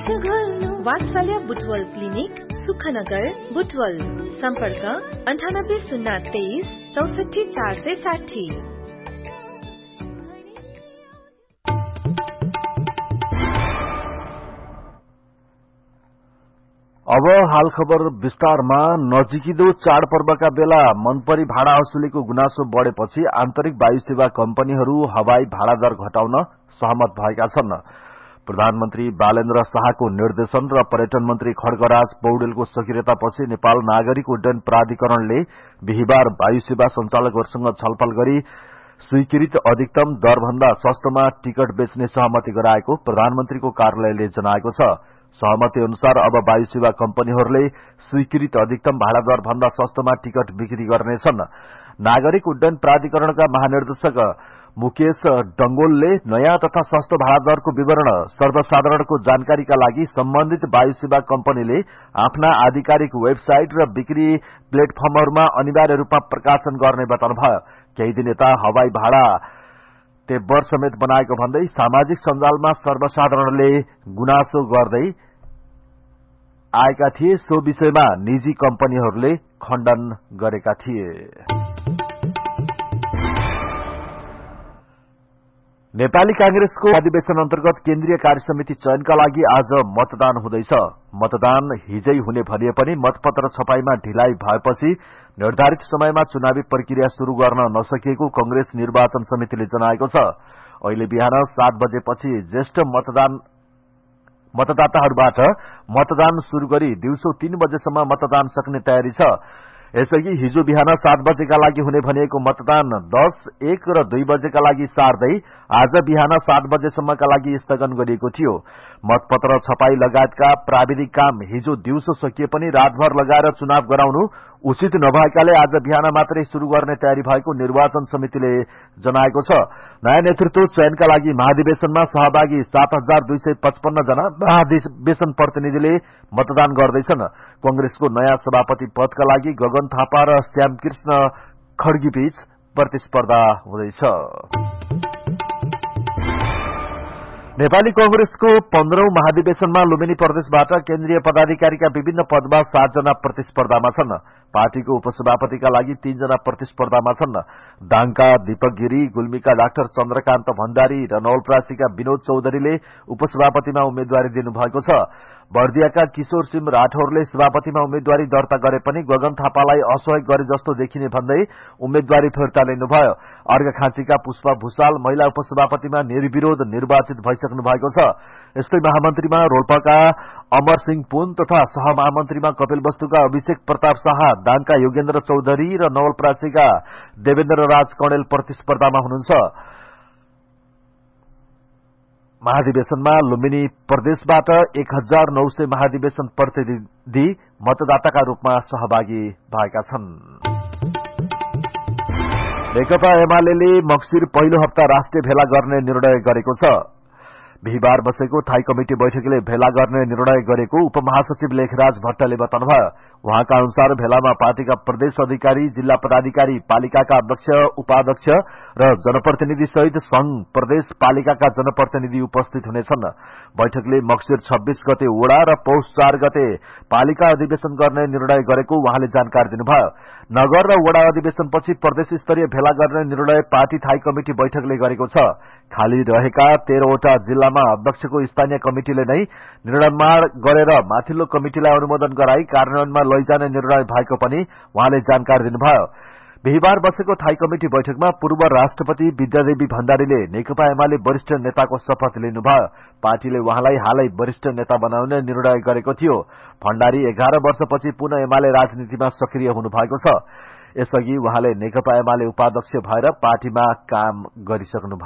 वात्सल्य बुटवल क्लिनिक सुखनगर बुटवल सम्पर्क 98 023 64 460। अब हाल खबर विस्तारमा। नजिकिदो चाडपर्वका बेला मनपरी भाडा असुलीको गुनासो बढ़ेपछि आन्तरिक वायु सेवा कम्पनीहरू हवाई भाडा दर घटाउन सहमत भएका छन्। प्रधानमन्त्री बालेन्द्र शाहको निर्देशन र पर्यटन मन्त्री खड्गराज पौडेलको सक्रियतापछि नेपाल नागरिक उड्डयन प्राधिकरणले बिहीबार वायु सेवा संचालकहरूसँग छलफल गरी स्वीकृत अधिकतम दरभन्दा सस्तोमा टिकट बेच्ने सहमति गराएको प्रधानमन्त्रीको कार्यालयले जनाएको छ। सहमति अनुसार अब वायु सेवा कम्पनीहरूले स्वीकृत अधिकतम भाडा दर भन्दा सस्तोमा टिकट बिक्री गर्नेछन्। नागरिक उड्डयन प्राधिकरणका महानिर्देशक मुकेश डंगोलले नयाँ तथा सस्तो भाडा दरको विवरण सर्वसाधारणको जानकारीका लागि सम्बन्धित वायु सेवा कम्पनीले आफ्ना आधिकारिक वेबसाइट र बिक्री प्लेटफर्महरूमा अनिवार्य रूपमा प्रकाशन गर्ने बताउनुभयो। केही दिन यता हवाई भाडा तेब्बर समेत बनाएको भन्दै सामाजिक सञ्जालमा सर्वसाधारणले गुनासो गर्दै आएका थिए। सो विषयमा निजी कम्पनीहरूले खण्डन गरेका थिए। नेपाली कांग्रेसको अधिवेशन अन्तर्गत केन्द्रीय कार्यसमिति चयनका लागि आज मतदान हुँदैछ। मतदान हिजै हुने भनिए पनि मतपत्र छपाईमा ढिलाइ भएपछि निर्धारित समयमा चुनावी प्रक्रिया शुरू गर्न नसकिएको कंग्रेस निर्वाचन समितिले जनाएको छ। अहिले बिहान 7 बजेपछि ज्येष्ठ मतदाताहरूबाट मतदान शुरू गरी दिउँसो 3 बजेसम्म मतदान सक्ने तयारी छ। यसअघि हिजो बिहान 7 बजेका लागि हुने भनिएको मतदान 10, 1 र 2 बजेका लागि सार्दै आज बिहान 7 बजेसम्मका लागि स्थगन गरिएको थियो। मतपत्र छपाई लगायतका प्राविधिक काम हिजो दिउँसो सकिए पनि रातभर लगाएर चुनाव गराउनु उचित नभएकाले आज बिहान मात्रै शुरू गर्ने तयारी भएको निर्वाचन समितिले जनाएको छ। नयाँ नेतृत्व चयनका लागि महाधिवेशनमा सहभागी 7255 जना महाधिवेशन प्रतिनिधिले मतदान गर्दैछन्। कंग्रेसको नयाँ सभापति पदका लागि गगन थापा र श्यामकृष्ण खड्गीबीच प्रतिस्पर्धा हुँदैछ। नेपाली कंग्रेसको 15औं महाधिवेशनमा लुम्बिनी प्रदेशबाट केन्द्रीय पदाधिकारीका विभिन्न पदमा 7 जना प्रतिस्पर्धामा छन्। पार्टीको उपसभापतिका लागि 3 जना प्रतिस्पर्धामा छन्। दाङका दीपक गिरी, गुल्मीका डाक्टर चन्द्रकान्त भण्डारी र नवलपरासीका विनोद चौधरीले उपसभापतिमा उम्मेद्वारी दिनुभएको छ। बर्दियाका किशोर सिंह राठौरले सभापतिमा उम्मेद्वारी दर्ता गरे पनि गगन थापालाई असहयोग गरे जस्तो देखिने भन्दै उम्मेद्वारी फिर्ता लिनुभयो। अर्घाखाँचीका पुष्पा भूषाल महिला उपसभापतिमा निर्विरोध निर्वाचित भइसक्नु भएको छ। यस्तै महामन्त्रीमा रोल्पाका अमर सिंह पुन तथा सहमहामन्त्रीमा कपिलवस्तुका अभिषेक प्रताप शाह, दाङका योगेन्द्र चौधरी र नवलपरासीका देवेन्द्र राज कणेल प्रतिस्पर्धामा हुनुहुन्छ। महाधिवेशनमा लुम्बिनी प्रदेशबाट 1900 महाधिवेशन प्रतिनिधि मतदाताका रूपमा सहभागी भएका छन्। नेकपा एमाले मक्सिर पहिलो हप्ता राष्ट्रिय भेला गर्ने निर्णय गरेको छ। बिहीबार बसेको थाई कमिटी बैठकले भेला गर्ने निर्णय गरेको उपमहासचिव लेखराज भट्टले बताउनुभयो। उहाँका अनुसार भेलामा पार्टीका प्रदेश अधिकारी, जिल्ला पदाधिकारी, पालिकाका अध्यक्ष, उपाध्यक्ष र जनप्रतिनिधि सहित संघ प्रदेश पालिकाका जनप्रतिनिधि उपस्थित हुनेछन्। बैठकले मक्सिर 26 गते वडा र पौष 4 गते पालिका अधिवेशन गर्ने निर्णय गरेको उहाँले जानकारी दिनुभयो। नगर र वडा अधिवेशनपछि प्रदेश स्तरीय भेला गर्ने निर्णय पार्टी थाई कमिटी बैठकले गरेको छ। खाली रहेका 13 वटा जिल्लामा अध्यक्षको स्थानीय कमिटिले नै निर्णय गरेर माथिल्लो कमिटिलाई अनुमोदन गराई कार्यान्वयनमा लैजाने निर्णय भएको पनि उहाँले जानकारी दिनुभयो। बिहीबार बसेको थाई कमिटी बैठकमा पूर्व राष्ट्रपति विद्यादेवी भण्डारीले नेकपा एमाले वरिष्ठ नेताको शपथ लिनुभयो। पार्टीले उहाँलाई हालै वरिष्ठ नेता बनाउने निर्णय गरेको थियो। भण्डारी 11 वर्षपछि पुनः एमाले राजनीतिमा सक्रिय हुनुभएको छ। यसअघि उहाँले नेकपा एमाले उपाध्यक्ष भएर पार्टीमा काम गरिसक्नु